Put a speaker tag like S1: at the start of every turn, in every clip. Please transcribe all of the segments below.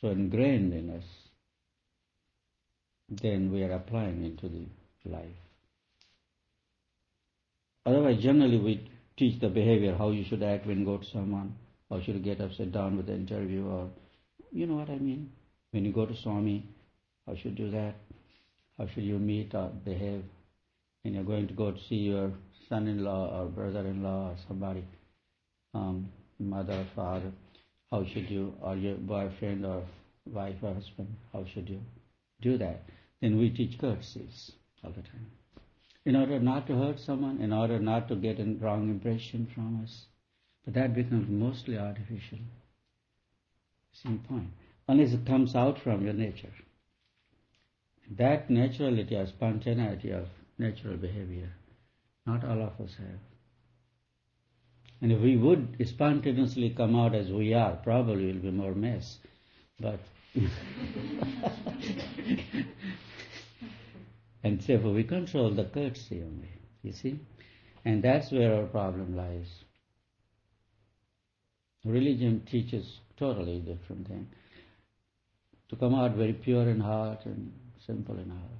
S1: so ingrained in us, then we are applying into the life. Otherwise, generally we teach the behavior, how you should act when you go to someone, how should you get up, sit down with the interview, or you know what I mean? When you go to Swami, how should you do that? How should you meet or behave? When you're going to go to see your son-in-law or brother-in-law or somebody, mother or father, how should you, or your boyfriend or wife or husband, how should you do that? Then we teach courtesies all the time. In order not to hurt someone, in order not to get a wrong impression from us. But that becomes mostly artificial. Same point. Unless it comes out from your nature. That naturality or spontaneity of natural behavior, not all of us have. And if we would spontaneously come out as we are, probably it will be more mess. But and therefore we control the courtesy only, you see? And that's where our problem lies. Religion teaches totally different thing. To come out very pure in heart and simple in heart.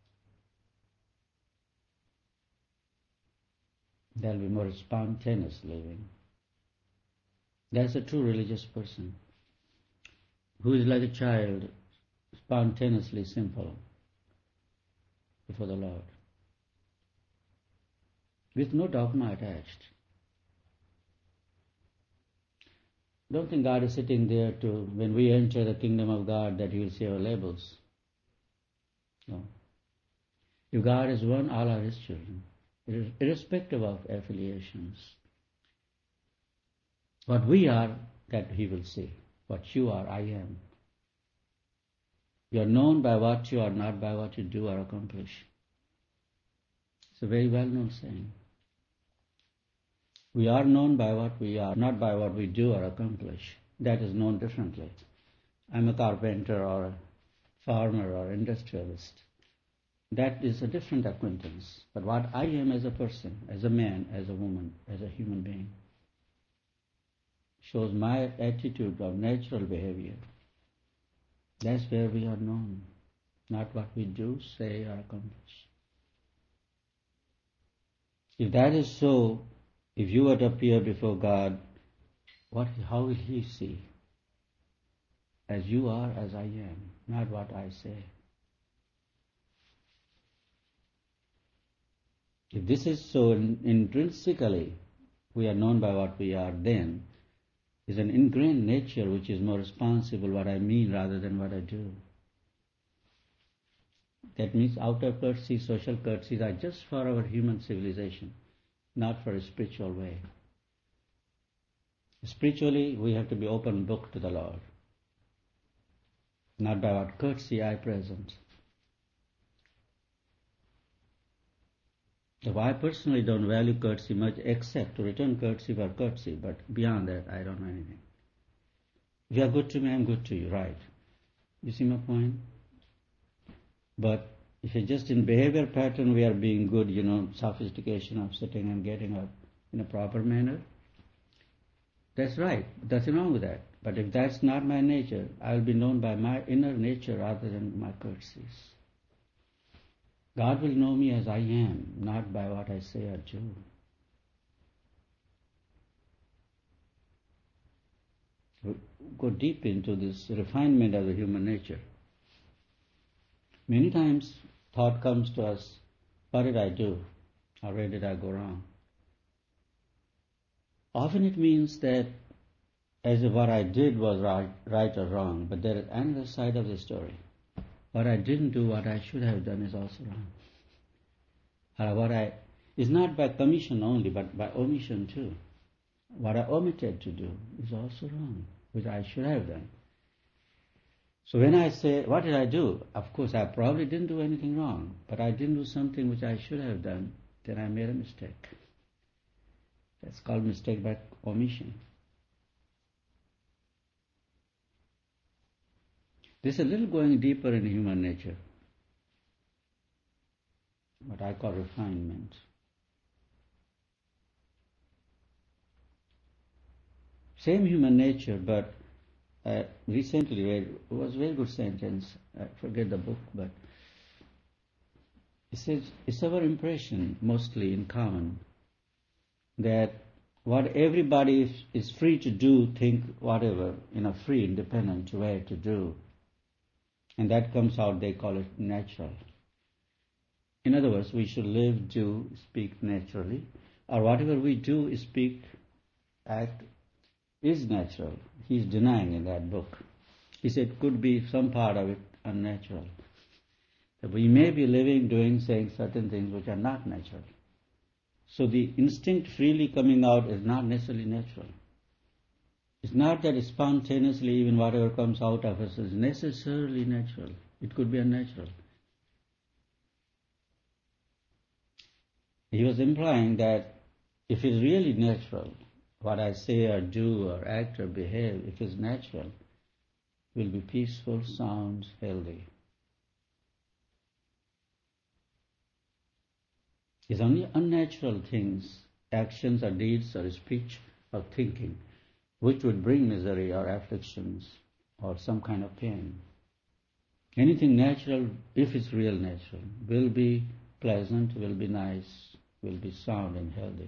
S1: There'll be more spontaneous living. That's a true religious person who is like a child, spontaneously simple before the Lord, with no dogma attached. Don't think God is sitting there to, when we enter the kingdom of God, that He will see our labels. No. If God is one, all are His children, irrespective of affiliations. What we are, that He will see. What you are, I am. You are known by what you are, not by what you do or accomplish. It's a very well-known saying. We are known by what we are, not by what we do or accomplish. That is known differently. I'm a carpenter or a farmer or industrialist. That is a different acquaintance. But what I am as a person, as a man, as a woman, as a human being, shows my attitude of natural behavior. That's where we are known, not what we do, say, or accomplish. If that is so, if you were to appear before God, how will He see? As you are, as I am, not what I say. If this is so intrinsically, we are known by what we are, then is an ingrained nature which is more responsible what I mean rather than what I do. That means outer courtesies, social courtesies are just for our human civilization, not for a spiritual way. Spiritually, we have to be open book to the Lord, not by what courtesy I present. So I personally don't value courtesy much except to return courtesy for courtesy, but beyond that I don't know anything. If you are good to me, I'm good to you, right? You see my point? But if you're just in behavior pattern, we are being good, sophistication of sitting and getting up in a proper manner. That's right. Nothing wrong with that. But if that's not my nature, I'll be known by my inner nature rather than my courtesies. God will know me as I am, not by what I say or do. We go deep into this refinement of the human nature. Many times thought comes to us, what did I do? Or where did I go wrong? Often it means that as if what I did was right or wrong, but there is another side of the story. What I didn't do, what I should have done is also wrong. Or is not by commission only, but by omission too. What I omitted to do is also wrong, which I should have done. So when I say, what did I do? Of course, I probably didn't do anything wrong, but I didn't do something which I should have done, then I made a mistake. That's called mistake by omission. This is a little going deeper in human nature, what I call refinement. Same human nature, but recently read, it was a very good sentence, I forget the book, but it says, it's our impression, mostly in common, that what everybody is free to do, think, whatever, in a free, independent way to do, and that comes out, they call it natural. In other words, we should live, do, speak naturally, or whatever we do, speak, act, is natural. He's denying in that book. He said could be some part of it unnatural. That we may be living, doing, saying certain things which are not natural. So the instinct freely coming out is not necessarily natural. It's not that spontaneously even whatever comes out of us is necessarily natural. It could be unnatural. He was implying that if it's really natural, what I say or do or act or behave, if it's natural, will be peaceful, sound, healthy. It's only unnatural things, actions or deeds or speech or thinking, which would bring misery or afflictions or some kind of pain. Anything natural, if it's real natural, will be pleasant, will be nice, will be sound and healthy.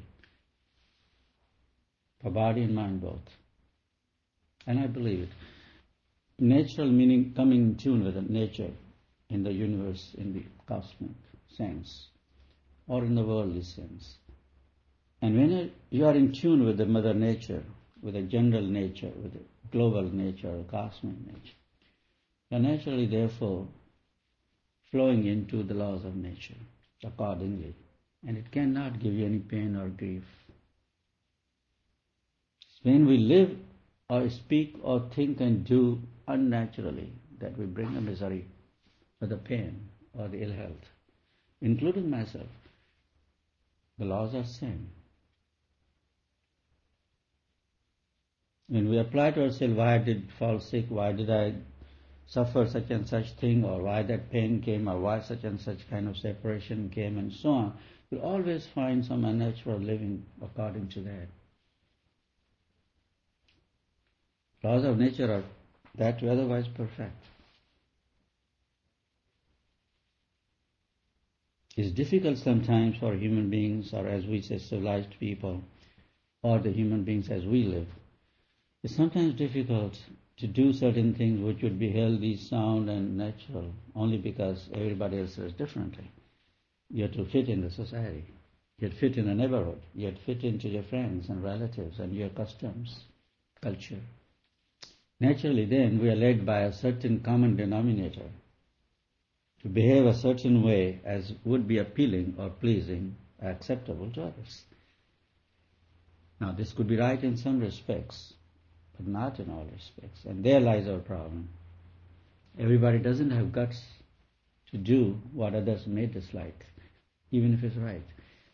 S1: For body and mind both. And I believe it. Natural meaning coming in tune with the nature in the universe, in the cosmic sense, or in the worldly sense. And when you are in tune with the Mother Nature, with the general nature, with the global nature, or cosmic nature, you are naturally, therefore, flowing into the laws of nature accordingly. And it cannot give you any pain or grief. When we live or speak or think and do unnaturally, that we bring the misery or the pain or the ill health, including myself. The laws are same. When we apply to ourselves, why I did fall sick, why did I suffer such and such thing, or why that pain came, or why such and such kind of separation came, and so on, we'll always find some unnatural living according to that. Laws of nature are that way, otherwise perfect. It's difficult sometimes for human beings, or as we say, civilized people, or the human beings as we live. It's sometimes difficult to do certain things which would be healthy, sound, and natural, only because everybody else does differently. You have to fit in the society. You have to fit in the neighborhood. You have to fit into your friends and relatives and your customs, culture. Naturally, then, we are led by a certain common denominator to behave a certain way as would be appealing or pleasing, acceptable to others. Now, this could be right in some respects, but not in all respects. And there lies our problem. Everybody doesn't have guts to do what others may dislike, even if it's right.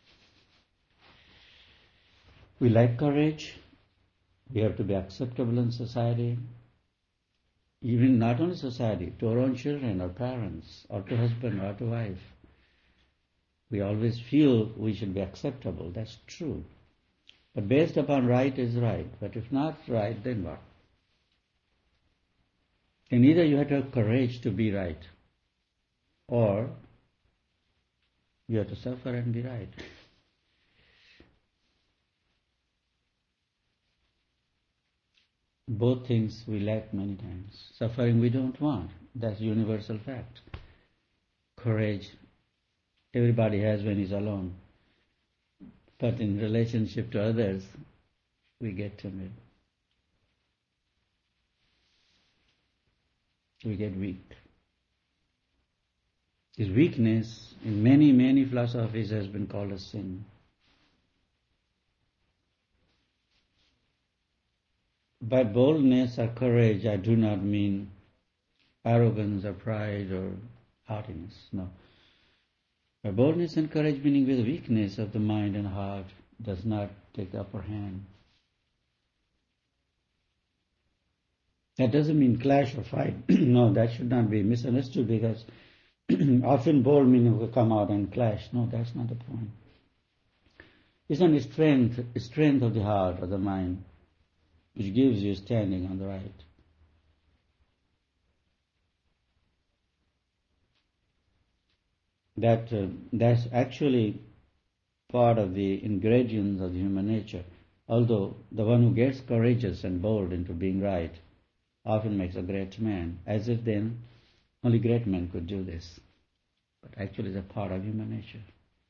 S1: We like courage. We have to be acceptable in society, even not only society, to our own children or parents, or to husband or to wife. We always feel we should be acceptable. That's true. But based upon right is right. But if not right, then what? And either you have to have courage to be right, or you have to suffer and be right. Both things we lack many times. Suffering we don't want. That's a universal fact. Courage everybody has when he's alone. But in relationship to others, we get timid. We get weak. This weakness in many, many philosophies has been called a sin. By boldness or courage, I do not mean arrogance or pride or haughtiness. No. By boldness and courage, meaning with weakness of the mind and heart, does not take the upper hand. That doesn't mean clash or fight. No, that should not be misunderstood, because often bold meaning will come out and clash. No, that's not the point. It's only strength of the heart or the mind, which gives you standing on the right. That's actually part of the ingredients of the human nature. Although the one who gets courageous and bold into being right often makes a great man, as if then only great men could do this. But actually it's a part of human nature.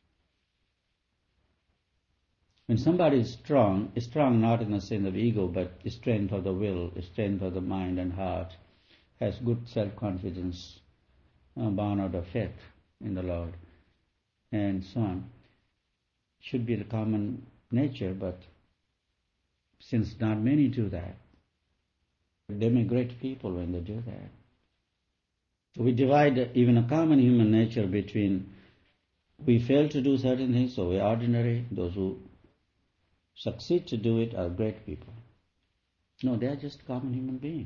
S1: When somebody is strong not in the sense of ego, but strength of the will, strength of the mind and heart, has good self-confidence, born out of faith in the Lord, and so on. Should be the common nature, but since not many do that, they make great people when they do that. So we divide even a common human nature between we fail to do certain things, so we're ordinary. Those who succeed to do it are great people. No, they are just common human beings.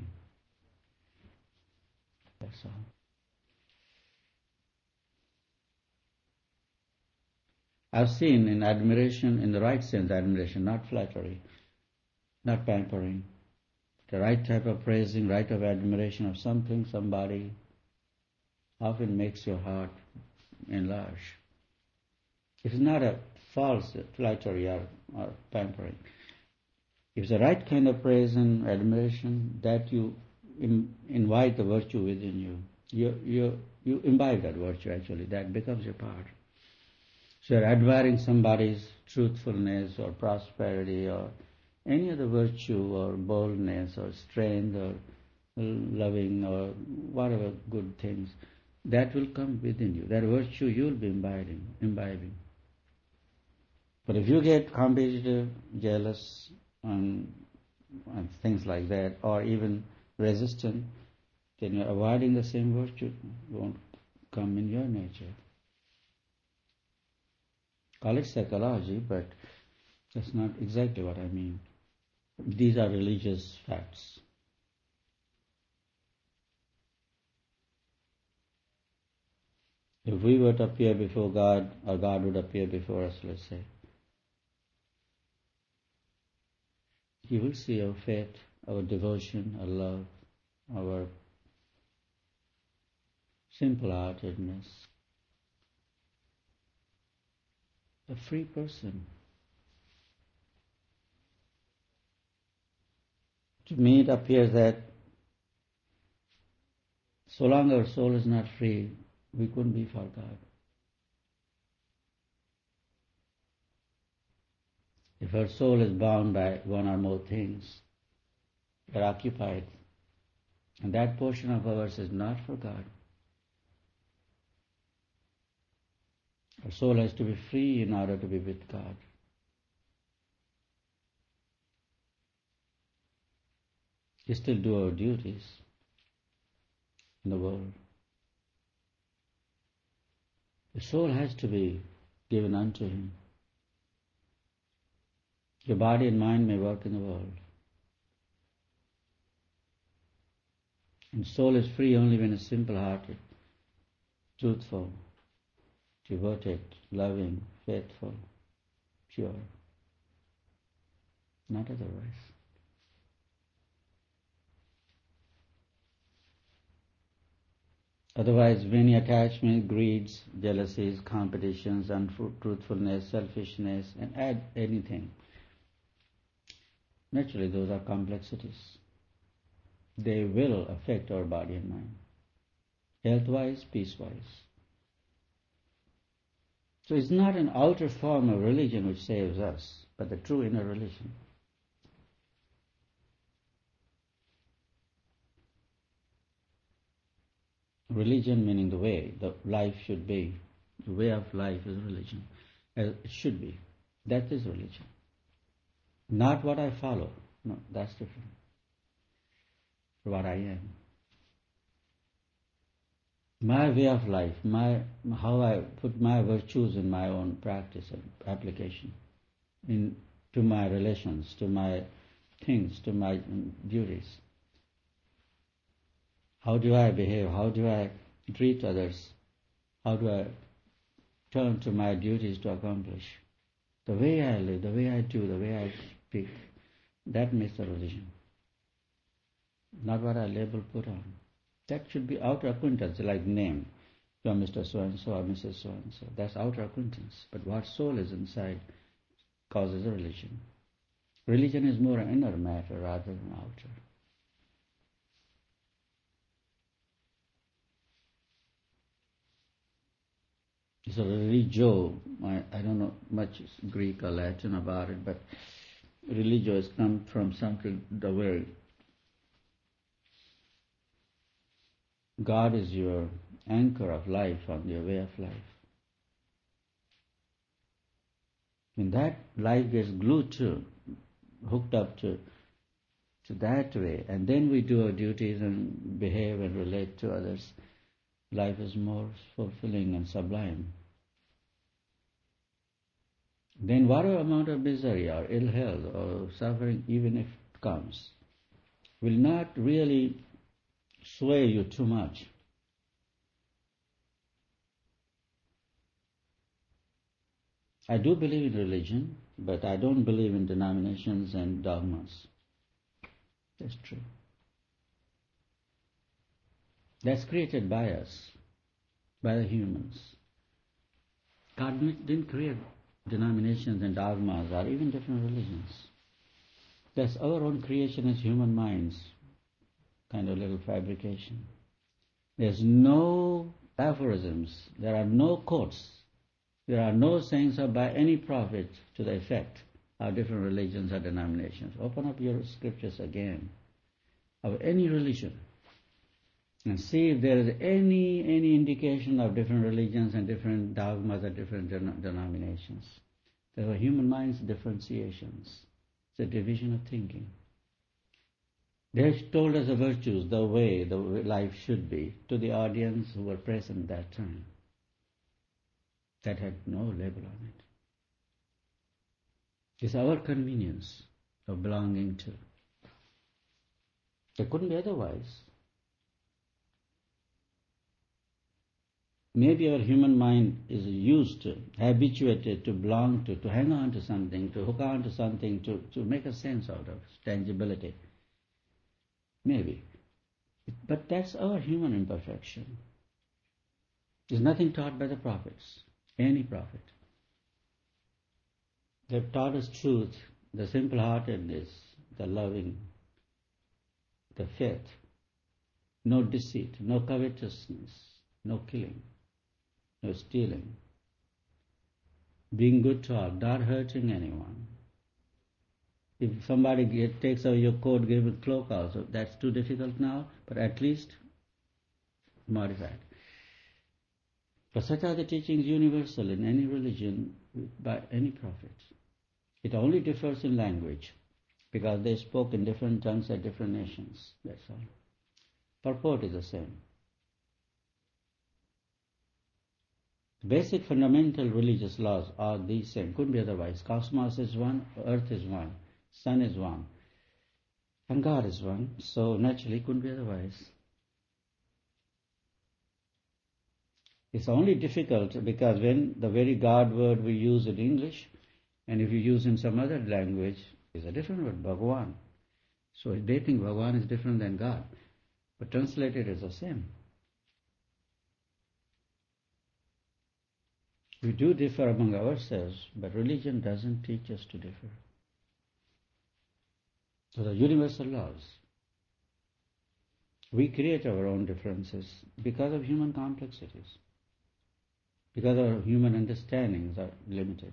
S1: That's all. I've seen in admiration, in the right sense, admiration, not flattery, not pampering, the right type of praising, right type of admiration of something, somebody, often makes your heart enlarge. It's not a false flattery or pampering. It's the right kind of praise and admiration that you invite the virtue within you. You imbibe that virtue actually. That becomes your part. So you're admiring somebody's truthfulness or prosperity or any other virtue or boldness or strength or loving or whatever good things, that will come within you. That virtue you'll be imbibing. But if you get competitive, jealous, and things like that, or even resistant, then you're avoiding the same virtue. It won't come in your nature. Call it psychology, but that's not exactly what I mean. These are religious facts. If we were to appear before God, or God would appear before us, let's say, He will see our faith, our devotion, our love, our simple-heartedness. A free person. To me it appears that so long our soul is not free, we couldn't be for God. If our soul is bound by one or more things, we are occupied, and that portion of ours is not for God. Our soul has to be free in order to be with God. We still do our duties in the world. The soul has to be given unto Him. Your body and mind may work in the world. And soul is free only when it's simple-hearted, truthful, devoted, loving, faithful, pure. Not otherwise. Otherwise, many attachments, greeds, jealousies, competitions, untruthfulness, selfishness, and add anything. Naturally, those are complexities. They will affect our body and mind, health-wise, peace-wise. So it's not an outer form of religion which saves us, but the true inner religion. Religion meaning the way, the life should be. The way of life is religion. It should be. That is religion. Not what I follow. No, that's different. What I am. My way of life, how I put my virtues in my own practice and application, to my relations, to my things, to my duties. How do I behave? How do I treat others? How do I turn to my duties to accomplish? The way I live, the way I do, the way I speak, that makes a religion. Not what I label put on. That should be outer acquaintance, like name. You are Mr. So-and-so or Mrs. So-and-so. That's outer acquaintance. But what soul is inside causes a religion. Religion is more an inner matter rather than outer. So religio, I don't know much Greek or Latin about it, but religio has come from something, the word God is your anchor of life, on your way of life. When that life gets glued to, hooked up to that way, and then we do our duties and behave and relate to others, life is more fulfilling and sublime. Then whatever amount of misery or ill health or suffering, even if it comes, will not really sway you too much. I do believe in religion, but I don't believe in denominations and dogmas. That's true. That's created by us, by the humans. God didn't create denominations and dogmas or even different religions. That's our own creation as human minds, kind of little fabrication. There's no aphorisms, there are no quotes, there are no sayings by any prophet to the effect of different religions or denominations. Open up your scriptures again of any religion and see if there is any indication of different religions and different dogmas or different denominations. There are human minds' differentiations. It's a division of thinking. They told us the virtues, the way life should be to the audience who were present that time. That had no label on it. It's our convenience of belonging to. It couldn't be otherwise. Maybe our human mind is used to, habituated to belong to hang on to something, to hook on to something, to make a sense out of tangibility. Maybe. But that's our human imperfection. There's nothing taught by the prophets, any prophet. They've taught us truth, the simple-heartedness, the loving, the faith, no deceit, no covetousness, no killing, no stealing, being good to all, not hurting anyone. If somebody takes away your coat, give a cloak also, that's too difficult now, but at least modified. But such are the teachings universal in any religion by any prophet. It only differs in language because they spoke in different tongues at different nations. That's all. Purport is the same. Basic fundamental religious laws are the same. Couldn't be otherwise. Cosmos is one, Earth is one, Sun is one, and God is one. So naturally couldn't be otherwise. It's only difficult because when the very God word we use in English, and if you use in some other language, it's a different word, Bhagavan. So they think Bhagavan is different than God, but translated is the same. We do differ among ourselves, but religion doesn't teach us to differ. So the universal laws. We create our own differences because of human complexities, because our human understandings are limited.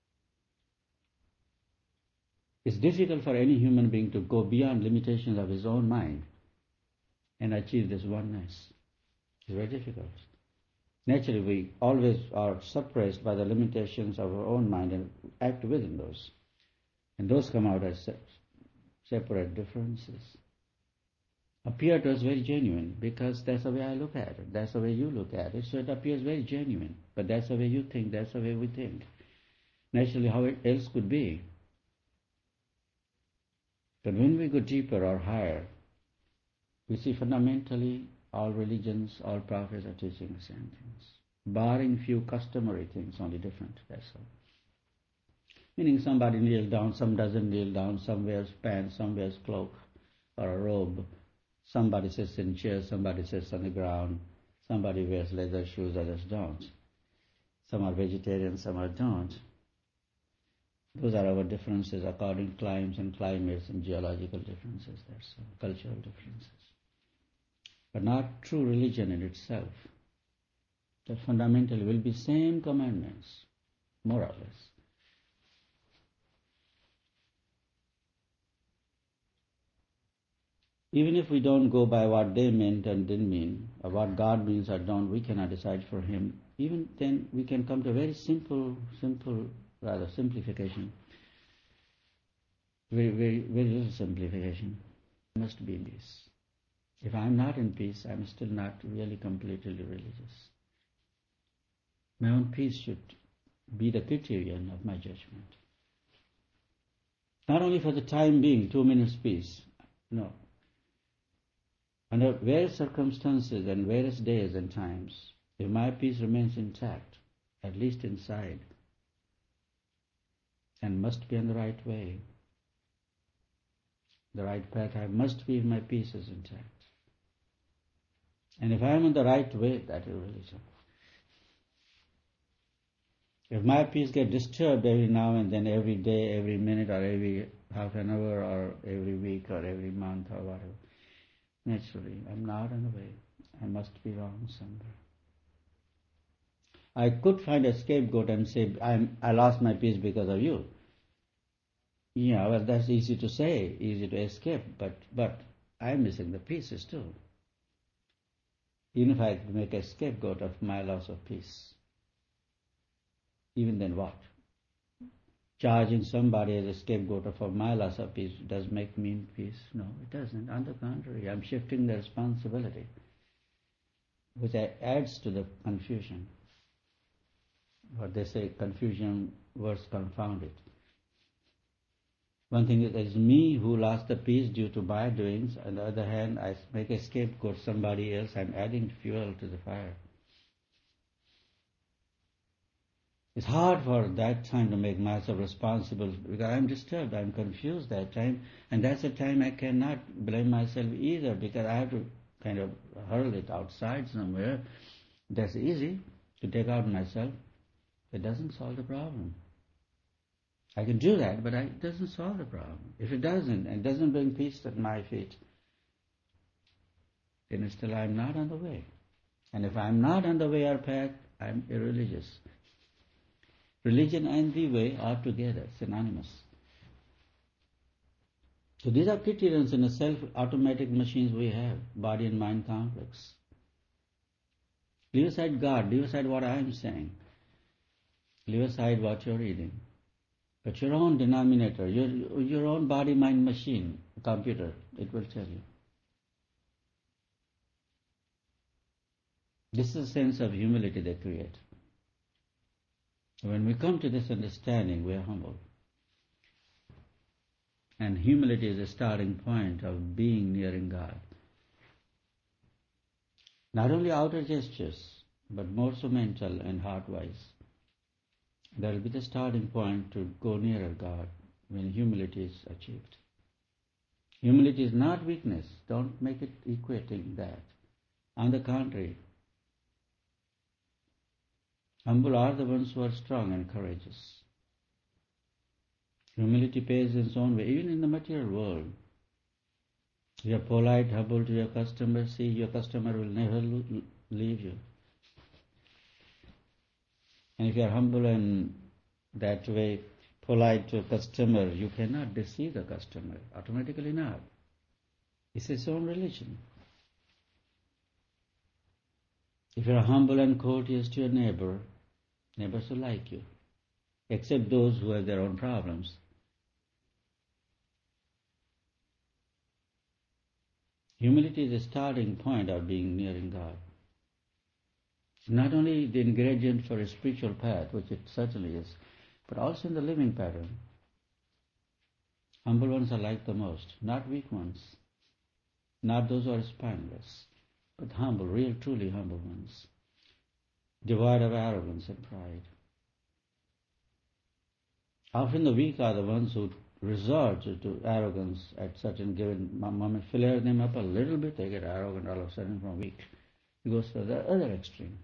S1: It's difficult for any human being to go beyond limitations of his own mind and achieve this oneness. It's very difficult. Naturally, we always are suppressed by the limitations of our own mind and act within those. And those come out as separate differences. Appear to us very genuine because that's the way I look at it. That's the way you look at it. So it appears very genuine. But that's the way you think. That's the way we think. Naturally, how else could be? But when we go deeper or higher, we see fundamentally all religions, all prophets are teaching the same things. Barring few customary things, only different, that's all. Meaning somebody kneels down, some doesn't kneel down, some wears pants, some wears cloak or a robe. Somebody sits in chairs, somebody sits on the ground. Somebody wears leather shoes, others don't. Some are vegetarian, some are don't. Those are our differences according to climes and climates and geological differences, that's cultural differences. But not true religion in itself. That fundamentally will be same commandments, more or less. Even if we don't go by what they meant and didn't mean, or what God means or don't, we cannot decide for Him. Even then, we can come to a very simple simplification. Very little simplification. I must be in peace. If I'm not in peace, I'm still not really completely religious. My own peace should be the criterion of my judgment. Not only for the time being, 2 minutes peace. No. Under various circumstances and various days and times, if my peace remains intact, at least inside, and must be on the right way, the right path, I must be if my peace is intact. And if I am on the right way, that is religion. If my peace gets disturbed every now and then, every day, every minute, or every half an hour, or every week, or every month, or whatever, naturally, I'm not on the way. I must be wrong somewhere. I could find a scapegoat and say, I lost my peace because of you. Yeah, well, that's easy to say, easy to escape, but I'm missing the pieces too. Even if I make a scapegoat of my loss of peace, even then what? Charging somebody as a scapegoat for my loss of peace does make me in peace? No, it doesn't. On the contrary, I'm shifting the responsibility, which adds to the confusion. What they say, confusion worse confounded. One thing is, it's me who lost the peace due to my doings. On the other hand, I make a scapegoat somebody else. I'm adding fuel to the fire. It's hard for that time to make myself responsible because I'm disturbed, I'm confused that time, and that's the time I cannot blame myself either because I have to kind of hurl it outside somewhere. That's easy to take out myself. It doesn't solve the problem. I can do that, but it doesn't solve the problem. If it doesn't, and doesn't bring peace at my feet, then still I'm not on the way. And if I'm not on the way or path, I'm irreligious. Religion and the way are together, synonymous. So these are criterions in the self-automatic machines we have, body and mind complex. Leave aside God, leave aside what I am saying. Leave aside what you're reading. But your own denominator, your own body-mind machine, computer, it will tell you. This is a sense of humility they create. When we come to this understanding, we are humble. And humility is a starting point of being nearing God. Not only outer gestures, but more so mental and heart-wise. That will be the starting point to go nearer God when humility is achieved. Humility is not weakness. Don't make it equating that. On the contrary, humble are the ones who are strong and courageous. Humility pays its own way, even in the material world. You are polite, humble to your customer, see your customer will never leave you. And if you are humble and that way, polite to a customer, you cannot deceive the customer, automatically not. It's his own religion. If you are humble and courteous to your neighbor, neighbors will like you, except those who have their own problems. Humility is the starting point of being nearing God. Not only the ingredient for a spiritual path, which it certainly is, but also in the living pattern. Humble ones are liked the most, not weak ones, not those who are spineless, but humble, real, truly humble ones, devoid of arrogance and pride. Often the weak are the ones who resort to arrogance at certain given moment. Flare them up a little bit, they get arrogant all of a sudden from weak. It goes to the other extreme.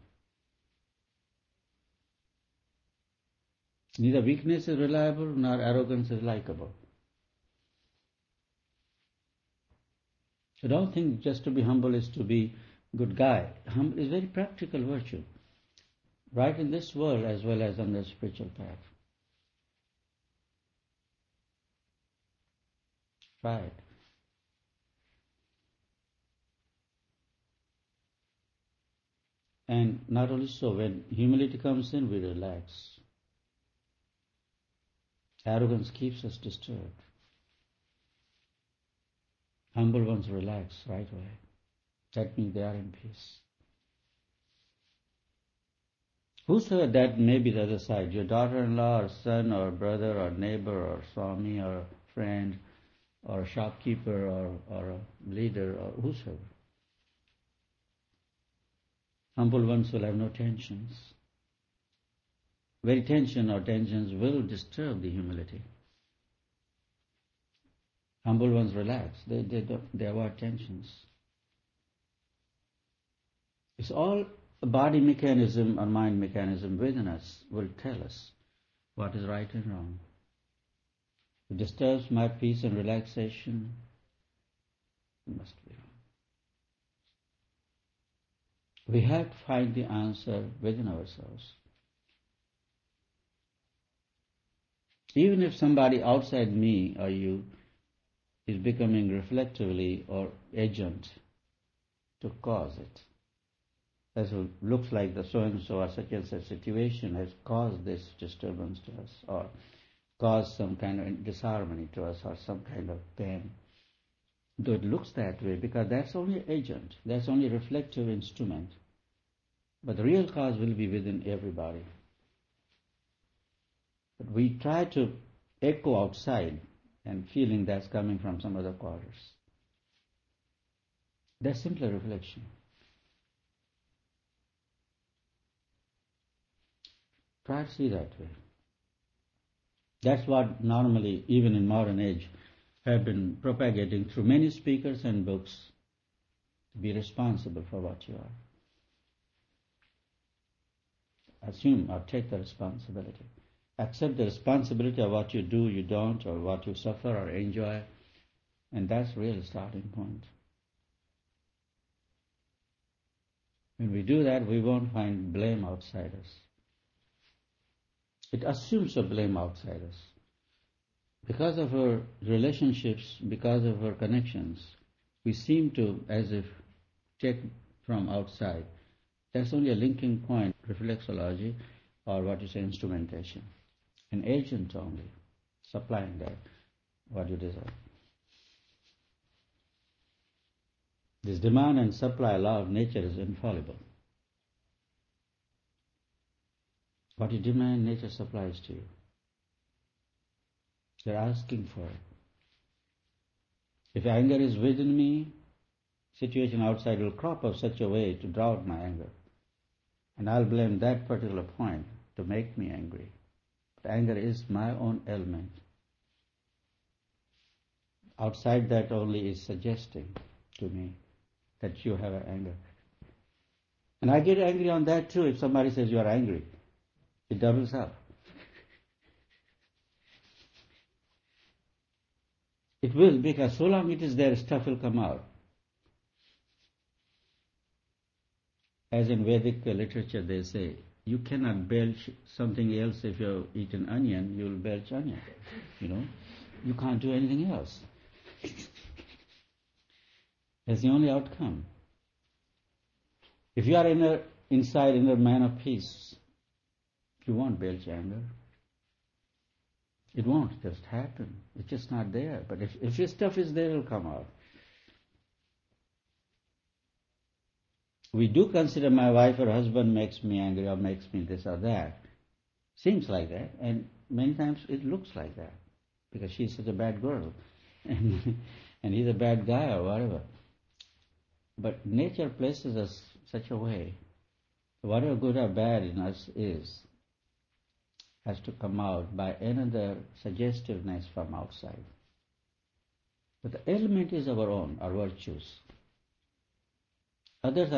S1: Neither weakness is reliable nor arrogance is likable. So don't think just to be humble is to be good guy. Humble is very practical virtue, right in this world as well as on the spiritual path. Try it. And not only so, when humility comes in, we relax. Arrogance keeps us disturbed. Humble ones relax right away. That means they are in peace. Whosoever that may be the other side, your daughter-in-law or son or brother or neighbor or swami or friend or a shopkeeper or a leader or whosoever. Humble ones will have no tensions. Very tension or tensions will disturb the humility. Humble ones relax. They avoid tensions. It's all a body mechanism or mind mechanism within us will tell us what is right and wrong. It disturbs my peace and relaxation. It must be wrong. We have to find the answer within ourselves. Even if somebody outside me or you is becoming reflectively or agent to cause it, as it looks like the so-and-so or such and such situation has caused this disturbance to us or caused some kind of disharmony to us or some kind of pain. Though it looks that way because that's only agent, that's only a reflective instrument. But the real cause will be within everybody. But we try to echo outside and feeling that's coming from some other quarters. That's simply a reflection. Try to see that way. That's what normally, even in modern age, have been propagating through many speakers and books. To be responsible for what you are. Assume or take the responsibility. Accept the responsibility of what you do, you don't, or what you suffer or enjoy. And that's the real starting point. When we do that, we won't find blame outside us. It assumes a blame outside us. Because of our relationships, because of our connections, we seem to, as if, take from outside. That's only a linking point, reflexology, or what you say, instrumentation. An agent only, supplying that, what you desire. This demand and supply law of nature is infallible. What you demand, nature supplies to you. You're asking for it. If anger is within me, situation outside will crop up such a way to draw out my anger. And I'll blame that particular point to make me angry. But anger is my own element. Outside that only is suggesting to me that you have anger. And I get angry on that too if somebody says you are angry. It doubles up. It will, because so long it is there, stuff will come out. As in Vedic literature they say, you cannot belch something else. If you eat an onion, you will belch onion. You can't do anything else. That's the only outcome. If you are inside inner man of peace, you won't belch anger. It won't just happen. It's just not there. But if your stuff is there, it will come out. We do consider my wife or husband makes me angry or makes me this or that. Seems like that. And many times it looks like that. Because she's such a bad girl. And he's a bad guy or whatever. But nature places us such a way. Whatever good or bad in us has to come out by another suggestiveness from outside. But the element is our own, our virtues. Others